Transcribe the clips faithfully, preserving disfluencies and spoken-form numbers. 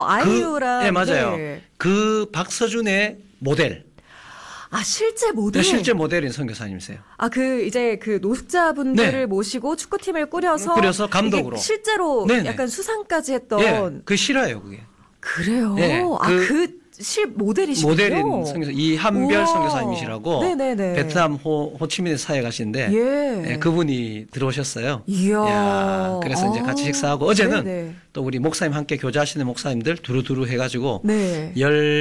아이유랑. 그, 네, 맞아요. 네. 그 박서준의 모델. 아, 실제 모델? 네, 실제 모델인 선교사님이세요. 아, 그, 이제 그 노숙자분들을 네. 모시고 축구팀을 꾸려서. 꾸려서 감독으로. 실제로 네네. 약간 수상까지 했던. 예, 그 실화예요, 그게. 그래요? 네, 아, 그 그, 실 모델이시군요. 모델인 선교사 이한별 우와. 선교사님이시라고 네네네. 베트남 호, 호치민에 사회 가시는데 예. 예, 그분이 들어오셨어요. 이야. 야, 그래서 이제 같이 아. 식사하고 어제는 네네. 또 우리 목사님 함께 교제하시는 목사님들 두루두루 해가지고 네.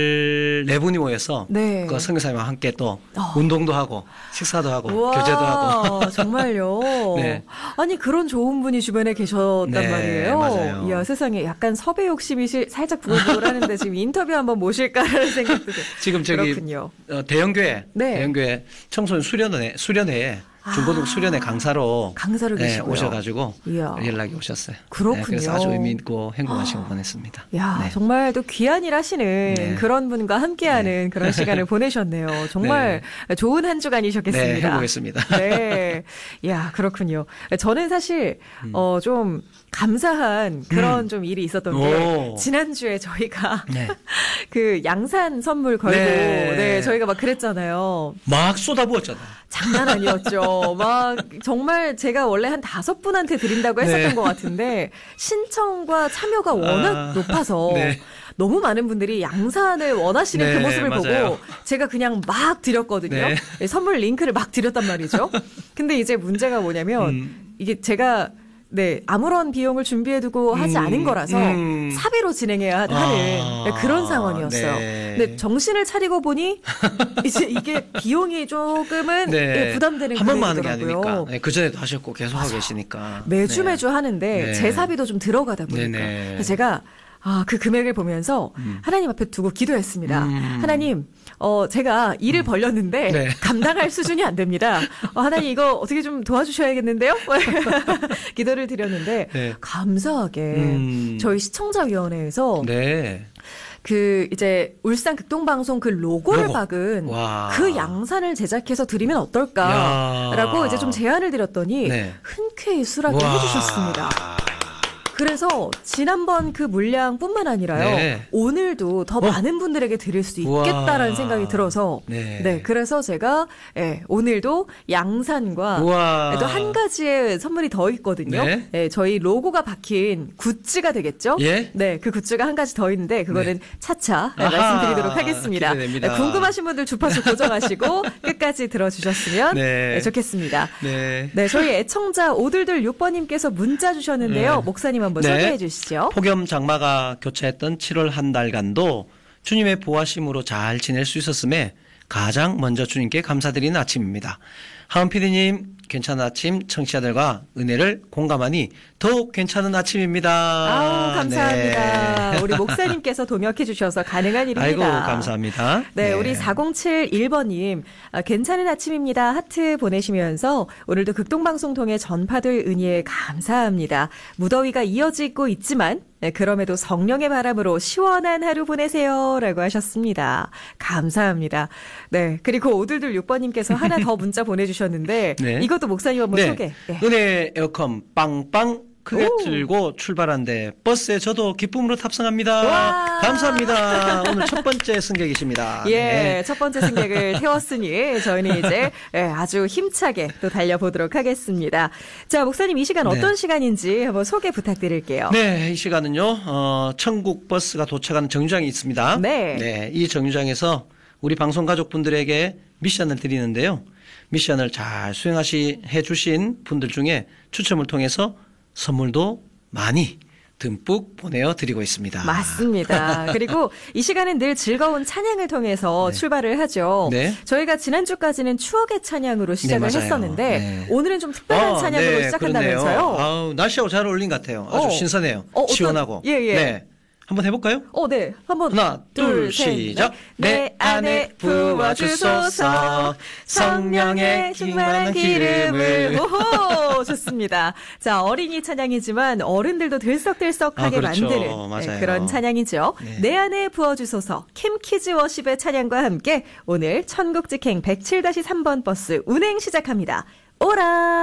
열네 분이 모여서 네. 그 선교사님과 함께 또 어. 운동도 하고 식사도 하고 우와, 교제도 하고. 정말요? 네. 아니, 그런 좋은 분이 주변에 계셨단 네, 말이에요. 맞아요. 이야, 세상에 약간 섭외 욕심이 시- 살짝 부글부글 하는데 지금 인터뷰 한번 모실까라는 생각도 들어요. 지금 저기 그렇군요. 어, 대형교회 네. 대형교회 청소년 수련회 수련회에 중고등 아, 수련회 강사로 강사로 예, 계시고요. 오셔가지고 이야. 연락이 오셨어요. 그렇군요. 네, 그래서 아주 의미 있고 행복한 시간 보냈습니다. 야, 네. 정말 또 귀한 일 하시는 네. 그런 분과 함께하는 그런 시간을 보내셨네요. 정말 좋은 한 주간이셨겠습니다. 네, 행복했습니다. 네. 야, 그렇군요. 저는 사실, 음. 어, 좀 감사한 그런 좀 일이 있었던 게, 오. 지난주에 저희가 네. 그 양산 선물 걸고, 네. 네, 저희가 막 그랬잖아요. 막 쏟아부었잖아요. 장난 아니었죠. 막 정말 제가 원래 한 다섯 분한테 드린다고 했었던 네. 것 같은데 신청과 참여가 워낙 아, 높아서 네. 너무 많은 분들이 양산을 원하시는 네, 그 모습을 맞아요. 보고 제가 그냥 막 드렸거든요. 네. 네, 선물 링크를 막 드렸단 말이죠. 근데 이제 문제가 뭐냐면 음. 이게 제가 네, 아무런 비용을 준비해두고 하지 음, 않은 거라서 음. 사비로 진행해야 하는 아, 네, 그런 상황이었어요. 네. 근데 정신을 차리고 보니 이제 이게 비용이 조금은 네. 예, 부담되는 한 번만 하는 게 금액이더라고요. 아니니까. 네, 그 전에도 하셨고 계속 하고 계시니까. 매주 네. 매주 하는데 네. 제 사비도 좀 들어가다 보니까 네네. 그래서 제가 아, 그 금액을 보면서 음. 하나님 앞에 두고 기도했습니다. 음. 하나님, 어, 제가 일을 벌렸는데 네. 감당할 수준이 안 됩니다. 어, 하나님 이거 어떻게 좀 도와주셔야겠는데요? 기도를 드렸는데 네. 감사하게 음. 저희 시청자위원회에서 네. 그 이제 울산 극동방송 그 로고를 로고. 박은 와. 그 양산을 제작해서 드리면 어떨까라고 야. 이제 좀 제안을 드렸더니 네. 흔쾌히 수락을 와. 해주셨습니다. 그래서 지난번 그 물량뿐만 아니라요. 네. 오늘도 더 어? 많은 분들에게 드릴 수 있겠다라는 우와. 생각이 들어서 네. 네, 그래서 제가 예, 오늘도 양산과 우와. 또 한 가지의 선물이 더 있거든요. 네. 예, 저희 로고가 박힌 굿즈가 되겠죠? 예? 네, 그 굿즈가 한 가지 더 있는데 그거는 네. 차차 네, 아하, 말씀드리도록 하겠습니다. 기대됩니다. 네, 궁금하신 분들 주파수 고정하시고 끝까지 들어주셨으면 네. 네, 좋겠습니다. 네. 네, 저희 애청자 오들들 육 번님께서 문자 주셨는데요. 네. 목사님 한번 네. 소개해 주시죠. 폭염 장마가 교차했던 칠월 한 달간도 주님의 보호하심으로 잘 지낼 수 있었음에 가장 먼저 주님께 감사드리는 아침입니다. 하은 피디님, 괜찮은 아침 청취자들과 은혜를 공감하니 더욱 괜찮은 아침입니다. 아우, 감사합니다. 네. 우리 목사님께서 동역해 주셔서 가능한 일입니다. 아이고, 감사합니다. 네, 우리 사공칠일 번님, 아, 괜찮은 아침입니다. 하트 보내시면서 오늘도 극동방송 통해 전파될 은혜에 감사합니다. 무더위가 이어지고 있지만 네, 그럼에도 성령의 바람으로 시원한 하루 보내세요. 라고 하셨습니다. 감사합니다. 네, 그리고 오들들 육 번님께서 하나 더 문자 보내주셨는데 네. 이것도 목사님 한번 네. 소개. 네. 은혜 에어컨 빵빵 크게 오. 틀고 출발한데 버스에 저도 기쁨으로 탑승합니다. 와. 감사합니다. 오늘 첫 번째 승객이십니다. 예, 네. 첫 번째 승객을 태웠으니 저희는 이제 예, 아주 힘차게 또 달려보도록 하겠습니다. 자, 목사님 이 시간 네. 어떤 시간인지 한번 소개 부탁드릴게요. 네, 이 시간은요, 어, 천국 버스가 도착하는 정류장이 있습니다. 네. 네, 이 정류장에서 우리 방송 가족분들에게 미션을 드리는데요. 미션을 잘 수행하시, 해주신 분들 중에 추첨을 통해서 선물도 많이 듬뿍 보내어 드리고 있습니다. 맞습니다. 그리고 이 시간은 늘 즐거운 찬양을 통해서 네. 출발을 하죠. 네. 저희가 지난주까지는 추억의 찬양으로 시작을 네, 맞아요. 했었는데 네. 오늘은 좀 특별한 아, 찬양으로 네, 시작한다면서요. 그렇네요. 아우, 날씨하고 잘 어울린 것 같아요. 아주 어. 신선해요. 어, 어떤- 시원하고. 예, 예. 네. 한번 해볼까요? 어, 네. 한번 하나, 둘, 셋, 시작. 넷. 내 안에 부어주소서 성령의 충만한 기름을. 오호, 좋습니다. 자, 어린이 찬양이지만 어른들도 들썩들썩하게 아, 그렇죠. 만드는 맞아요. 네, 그런 찬양이죠. 네. 내 안에 부어주소서 캠키즈 워십의 찬양과 함께 오늘 천국직행 백칠 다시 삼 번 버스 운행 시작합니다. 오라!